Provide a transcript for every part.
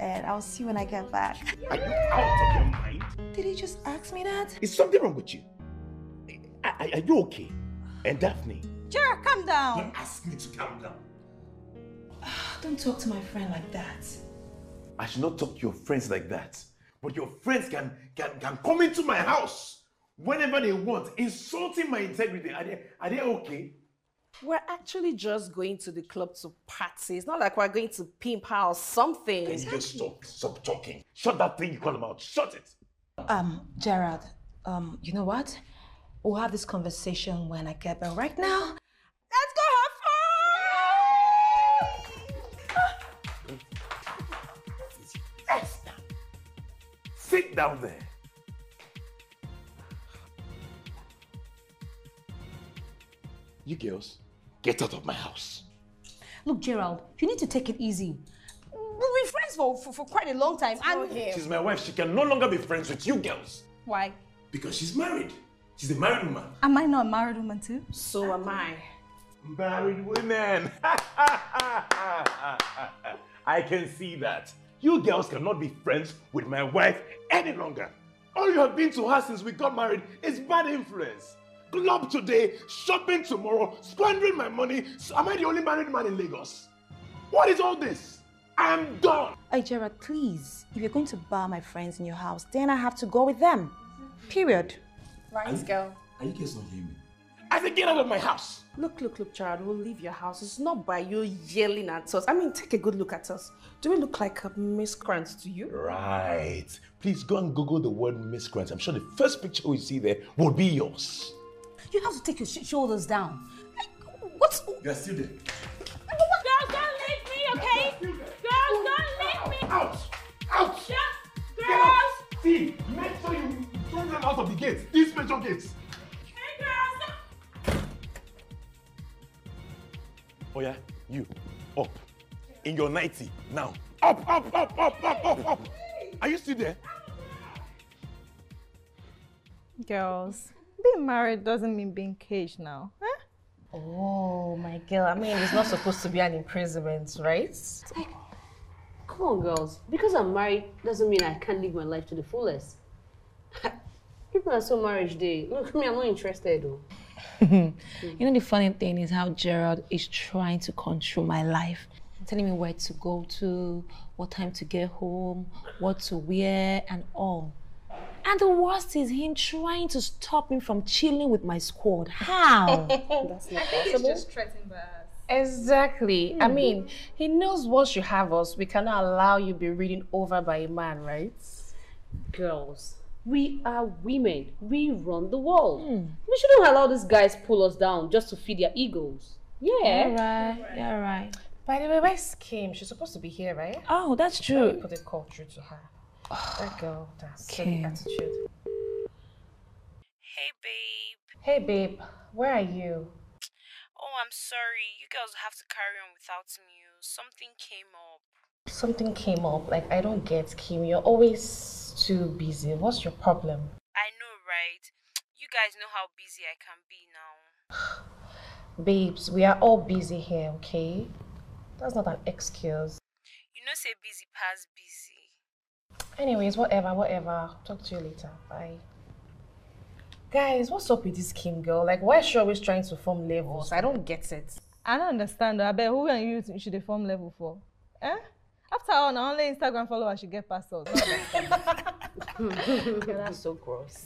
and I'll see you when I get back. Are you out of your mind? Did he just ask me that? Is something wrong with you? Are you okay? And Daphne? Gerald, calm down. Don't ask me to calm down. Don't talk to my friend like that. I should not talk to your friends like that. But your friends can come into my house whenever they want, insulting my integrity. Are they okay? We're actually just going to the club to party. It's not like we're going to pimp her or something. Can you just stop talking? Shut that thing you call him out. Shut it. Gerald, you know what? We'll have this conversation when I get back. Right now, let's go have fun! Esther, sit down there. You girls, get out of my house. Look, Gerald, you need to take it easy. We've been friends for quite a long time. She's my wife. She can no longer be friends with you girls. Why? Because she's married. She's a married woman. Am I not a married woman too? So am I. Married women. I can see that. You girls cannot be friends with my wife any longer. All you have been to her since we got married is bad influence. Club today, shopping tomorrow, squandering my money. So am I the only married man in Lagos? What is all this? I'm done. Hey, Gerald, please. If you're going to bar my friends in your house, then I have to go with them. Period. Right, girl. Are you guys not hearing me? I said get out of my house. Look, Gerald, we'll leave your house. It's not by you yelling at us. I mean, take a good look at us. Do we look like a miscreant to you? Right. Please go and Google the word miscreant. I'm sure the first picture we see there will be yours. You have to take your shoulders down. Like, what's... You're still there. Girls, don't leave me, okay? Girls, don't leave me. Out! Out! Girls! See, make sure you throw them out of the gate. These major gates. Hey, girls! Oh yeah, you. Up. In your 90. Now. Up, up, up, up, up, up, up. Are you still there? Girls, being married doesn't mean being caged now. Huh? Oh, my girl. I mean, it's not supposed to be an imprisonment, right? Come on, girls. Because I'm married doesn't mean I can't live my life to the fullest. People are so marriage day. Look, me, I'm not interested though. You know, the funny thing is how Gerald is trying to control my life. Telling me where to go to, what time to get home, what to wear, and all. And the worst is him trying to stop me from chilling with my squad. How? That's not possible. He's just threatened by us. Exactly. I mean, he knows once you have us, we cannot allow you to be reading over by a man, right? Girls, we are women. We run the world. We shouldn't allow these guys pull us down just to feed their egos. Yeah. You're right. By the way, where's Kim? She's supposed to be here, right? Oh, that's Let true. me put a call through to her. That girl, that's silly attitude. Hey, babe. Hey, babe. Where are you? Oh, I'm sorry. You girls have to carry on without me. Something came up. Something came up. Like, I don't get, Kim. You're always too busy. What's your problem? I know, right? You guys know how busy I can be now. Babes, we are all busy here, okay? That's not an excuse. You know, say busy past busy. Anyways, whatever. Talk to you later. Bye. Guys, what's up with this Kim girl? Like, why is she always trying to form levels? I don't get it. I don't understand. I bet who and you should they form level for? Eh? After all, now only Instagram followers should get past us. That's so gross.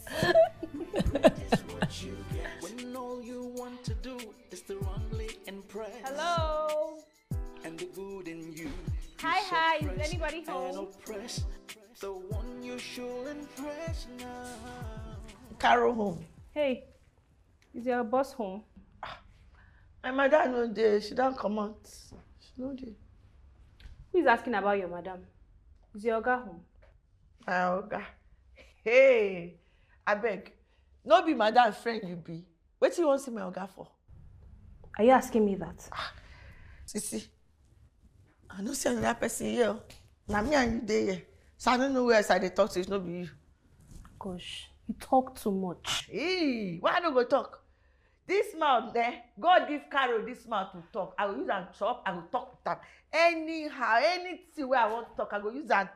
When all you want to do is to wrongly impress. Hello. And the good in you. Hi. Is anybody home? Oppress the one you should impress now. Carol home. Hey, is your boss home? My mother no dey. She don't come out. She no dey. Who is asking about your madam? Is your oga home? My oga. Hey, abeg. No be madam friend you be. Wetin you wan see my oga for? Are you asking me that? Sisi, I no see another person here. Na me and you dey here. So I don't know where else I dey talk to. It's no be you. Gosh, you talk too much. Hey, why I no go talk? This mouth God give Carol this mouth to talk. I will use am chop, I will talk with am anyhow, anything wey I want talk, I go use am